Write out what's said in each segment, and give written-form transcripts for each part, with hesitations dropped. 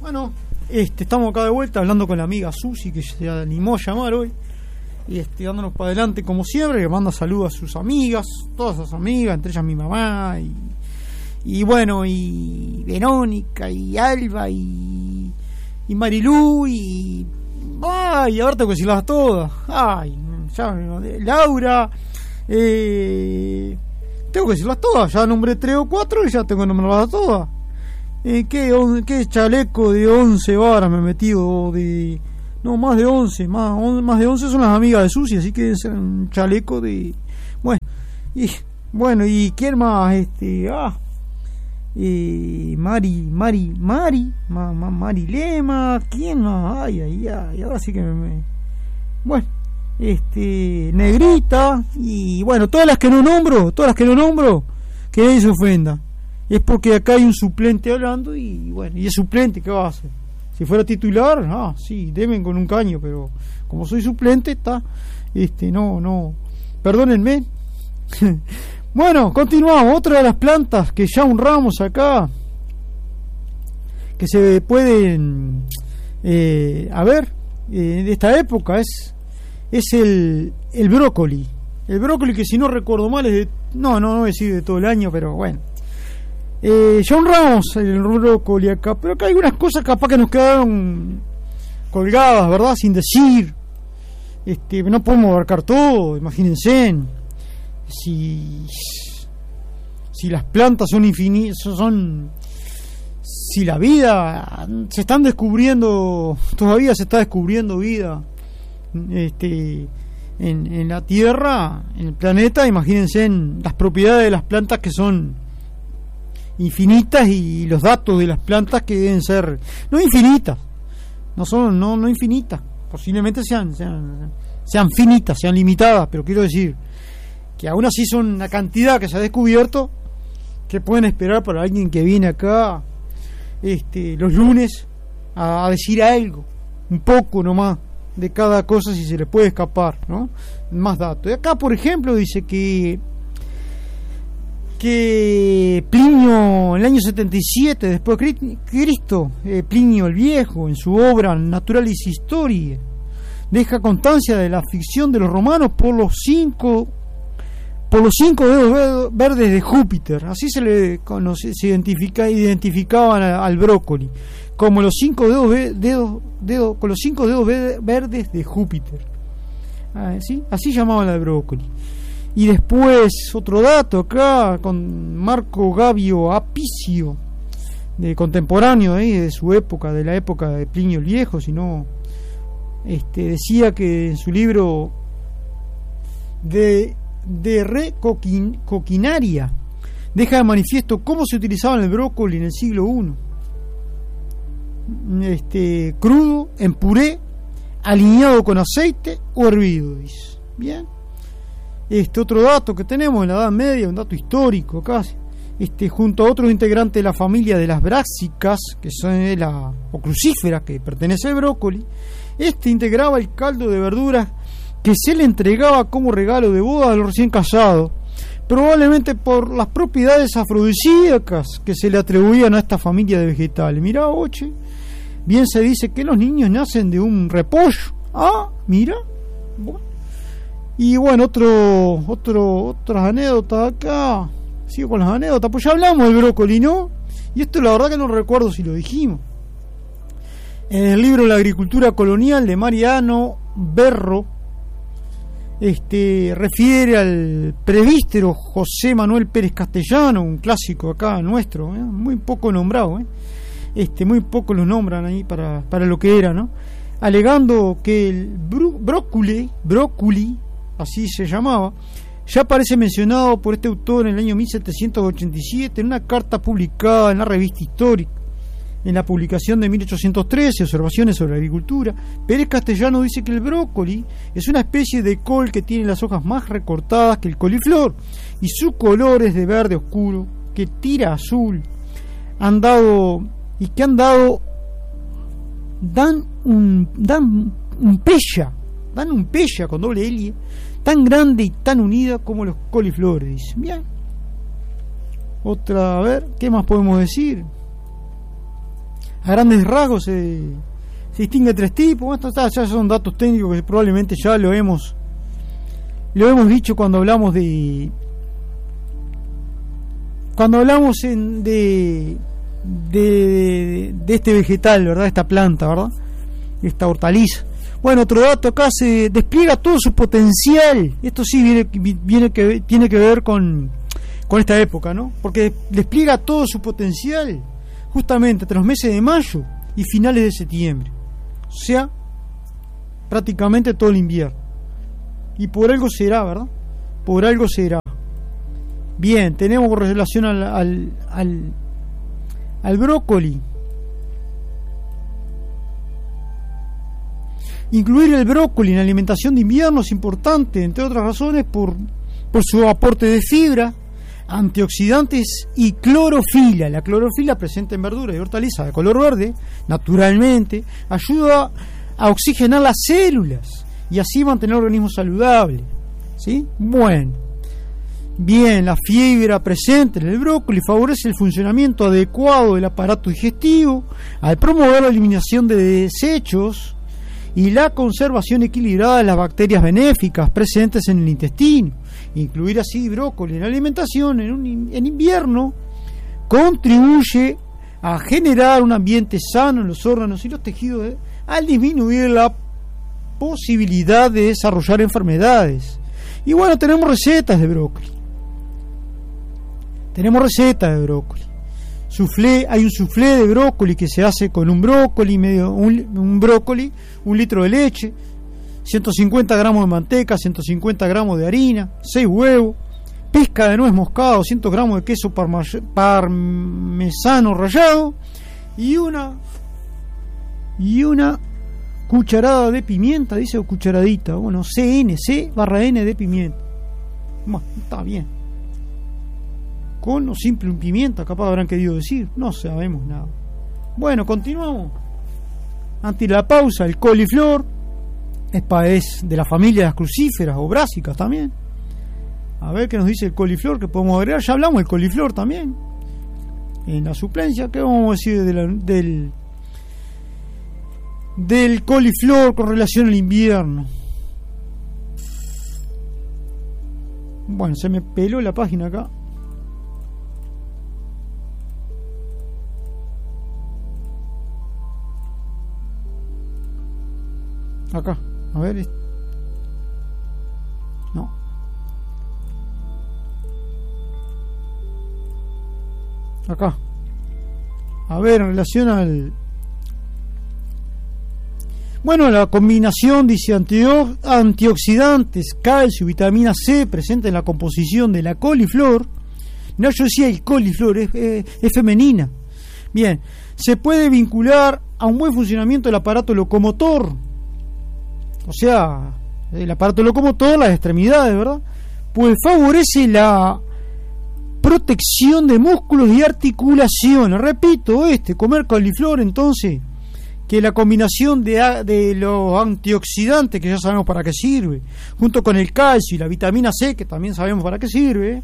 Bueno, estamos acá de vuelta hablando con la amiga Susi, que se animó a llamar hoy. Y dándonos para adelante como siempre, que manda saludos a sus amigas, todas sus amigas, entre ellas mi mamá, y bueno, y Verónica, y Alba, y Marilú, y ahora tengo que decirlas todas. Laura, tengo que decirlas todas, ya nombré 3 o 4 y ya tengo que nombrarlas todas. ¿Qué chaleco de 11 varas me he metido? No, más de 11, más de 11 son las amigas de Susi, así que debe ser un chaleco de... Bueno, ¿y quién más? Mari Lema, ¿quién más? Ay, ahora sí que bueno, Negrita, y bueno, todas las que no nombro, que nadie se ofenda. Es porque acá hay un suplente hablando y bueno, y es suplente, ¿qué va a hacer? Si fuera titular, sí, deben con un caño, pero como soy suplente, está, no, perdónenme. Bueno, continuamos. Otra de las plantas que ya honramos acá, que se pueden, de esta época, es el brócoli. El brócoli, que si no recuerdo mal es no voy a decir de todo el año, pero bueno. Ya honramos el brócoli acá, pero acá hay algunas cosas capaz que nos quedaron colgadas, ¿verdad? Sin decir. No podemos abarcar todo, imagínense. Si las plantas son infinitas, si la vida se están descubriendo, todavía se está descubriendo vida en la Tierra, en el planeta, imagínense en las propiedades de las plantas que son infinitas, y los datos de las plantas que deben ser no infinitas, no infinitas, posiblemente sean finitas, sean limitadas, pero quiero decir que aún así son una cantidad que se ha descubierto, que pueden esperar para alguien que viene acá los lunes a decir algo, un poco nomás de cada cosa, si se le puede escapar, ¿no? Más datos. Y acá, por ejemplo, dice que Plinio, en el año 77 después de Cristo, Plinio el Viejo, en su obra Naturalis Historiae, deja constancia de la ficción de los romanos por los cinco dedos verdes de Júpiter. Así se le identificaban al brócoli, como los 5 dedos con los 5 dedos verdes de Júpiter. ¿Sí? Así llamaban al brócoli. Y después otro dato acá con Marco Gabio Apicio, de contemporáneo de su época, de la época de Plinio el Viejo, sino decía que en su libro de Re Coquinaria deja de manifiesto cómo se utilizaba el brócoli en el siglo I, crudo, en puré, aliñado con aceite o hervido, dice. Bien. Otro dato que tenemos en la Edad Media, un dato histórico casi, junto a otros integrantes de la familia de las bráxicas, que son o crucíferas, que pertenece al brócoli, integraba el caldo de verduras que se le entregaba como regalo de boda a los recién casados, probablemente por las propiedades afrodisíacas que se le atribuían a esta familia de vegetales. Mirá, oche, bien se dice que los niños nacen de un repollo. Mira, bueno. Y bueno, otras anécdotas acá. Sigo con las anécdotas, pues ya hablamos del brócoli, ¿no? Y esto la verdad que no recuerdo si lo dijimos. En el libro La agricultura colonial de Mariano Berro, refiere al presbítero José Manuel Pérez Castellano, un clásico acá nuestro, muy poco nombrado, muy poco lo nombran ahí para lo que era, ¿no? Alegando que el brócoli, así se llamaba, ya aparece mencionado por este autor en el año 1787 en una carta publicada en la Revista Histórica. En la publicación de 1813, Observaciones sobre la agricultura, Pérez Castellano dice que el brócoli es una especie de col que tiene las hojas más recortadas que el coliflor, y su color es de verde oscuro, que tira azul, dan un pella con doble L, tan grande y tan unida como los coliflores, dice. Bien. Otra, a ver, ¿qué más podemos decir? A grandes rasgos se distingue tres tipos. Bueno, ya son datos técnicos que probablemente ya lo hemos dicho cuando hablamos de este vegetal, ¿verdad? Esta planta, ¿verdad? Esta hortaliza. Bueno, otro dato acá, se despliega todo su potencial. Esto sí tiene que ver con esta época, ¿no? Porque despliega todo su potencial justamente entre los meses de mayo y finales de septiembre. O sea, prácticamente todo el invierno. Y por algo será, ¿verdad? Por algo será. Bien, tenemos con relación al brócoli. Incluir el brócoli en la alimentación de invierno es importante, entre otras razones, por su aporte de fibra, antioxidantes y clorofila. La clorofila presente en verduras y hortalizas de color verde, naturalmente, ayuda a oxigenar las células y así mantener el organismo saludable. ¿Sí? Bueno. Bien, la fibra presente en el brócoli favorece el funcionamiento adecuado del aparato digestivo al promover la eliminación de desechos y la conservación equilibrada de las bacterias benéficas presentes en el intestino. Incluir así brócoli en la alimentación en invierno contribuye a generar un ambiente sano en los órganos y los tejidos, al disminuir la posibilidad de desarrollar enfermedades. Y bueno, tenemos recetas de brócoli. Hay un soufflé de brócoli que se hace con un brócoli, un litro de leche, 150 gramos de manteca, 150 gramos de harina, 6 huevos, pizca de nuez moscada, 200 gramos de queso parmesano rallado y una cucharada de pimienta, dice, o cucharadita, bueno, C/N de pimienta. Bueno, está bien. Con o simple pimienta, capaz habrán querido decir, no sabemos nada. Bueno, continuamos. Antes de la pausa, el coliflor es de la familia de las crucíferas o brásicas también. A ver qué nos dice el coliflor, que podemos agregar. Ya hablamos del coliflor también en la suplencia. ¿Qué vamos a decir del coliflor con relación al invierno? Bueno, se me peló la página acá. Acá, a ver. No. Acá. A ver, en relación bueno, la combinación, dice, antioxidantes, calcio y vitamina C presente en la composición de la coliflor. No, yo decía el coliflor, es femenina. Bien, se puede vincular a un buen funcionamiento del aparato locomotor. O sea, el aparato locomotor, las extremidades, ¿verdad? Pues favorece la protección de músculos y articulaciones. Repito, comer coliflor, entonces, que la combinación de los antioxidantes, que ya sabemos para qué sirve, junto con el calcio y la vitamina C, que también sabemos para qué sirve,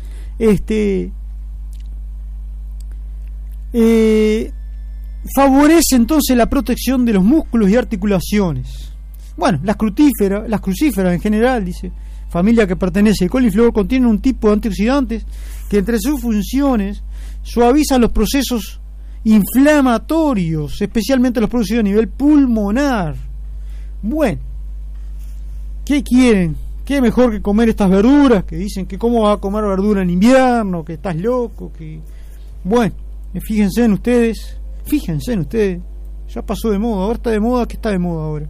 favorece entonces la protección de los músculos y articulaciones. Bueno, las crucíferas en general, dice, familia que pertenece al coliflor, contienen un tipo de antioxidantes que entre sus funciones suavizan los procesos inflamatorios, especialmente los producidos a nivel pulmonar. Bueno, ¿qué quieren? ¿Qué mejor que comer estas verduras? Que dicen que cómo va a comer verdura en invierno, que estás loco, que... Bueno, fíjense en ustedes, ya pasó de moda, ahora está de moda, ¿qué está de moda ahora?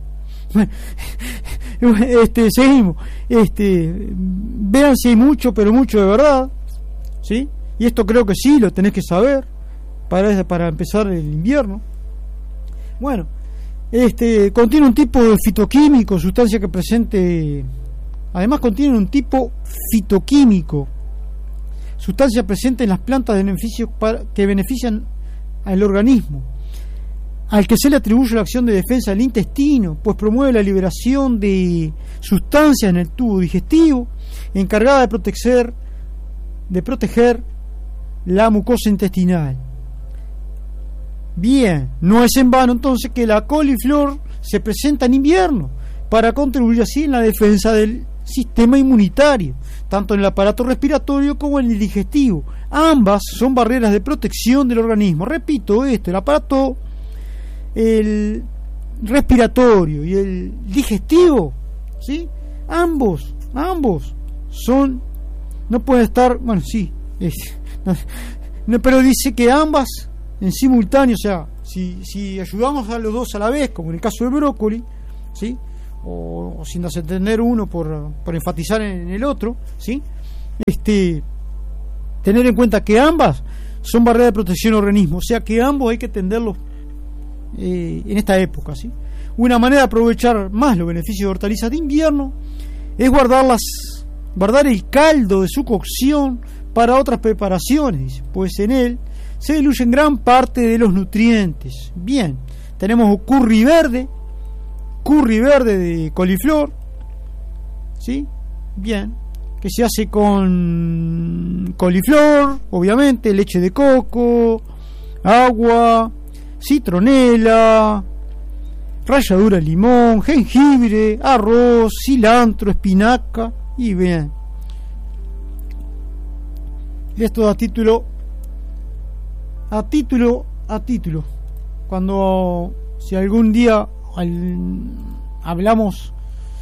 Seguimos. Vean si hay mucho, pero mucho de verdad, ¿sí? Y esto creo que sí, lo tenés que saber para empezar el invierno. Bueno, contiene un tipo de fitoquímico, sustancia que presente. Además contiene un tipo fitoquímico, sustancia presente en las plantas de beneficios que benefician al organismo, al que se le atribuye la acción de defensa del intestino, pues promueve la liberación de sustancias en el tubo digestivo, encargada de proteger la mucosa intestinal. Bien, no es en vano entonces que la coliflor se presenta en invierno para contribuir así en la defensa del sistema inmunitario, tanto en el aparato respiratorio como en el digestivo. Ambas son barreras de protección del organismo. Repito esto, el aparato respiratorio y el digestivo, ¿sí? Ambos son, no pueden estar, bueno, sí, pero dice que ambas en simultáneo, o sea, si ayudamos a los dos a la vez, como en el caso del brócoli, ¿sí? O sin desentender uno por enfatizar en el otro, ¿sí? Tener en cuenta que ambas son barreras de protección del organismo, o sea que ambos hay que atenderlos en esta época, ¿sí? Una manera de aprovechar más los beneficios de hortalizas de invierno es guardar el caldo de su cocción para otras preparaciones, pues en él se diluyen gran parte de los nutrientes. Bien, tenemos curry verde de coliflor, ¿sí? Bien, que se hace con coliflor, obviamente, leche de coco, agua, citronela, ralladura de limón, jengibre, arroz, cilantro, espinaca y bien. Esto a título. Cuando si algún día hablamos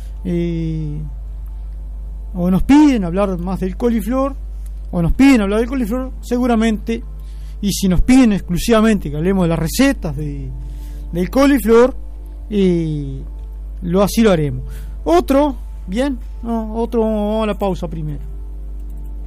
o nos piden hablar más del coliflor, seguramente, y si nos piden exclusivamente que hablemos de las recetas del coliflor, así lo haremos. Vamos a la pausa primero.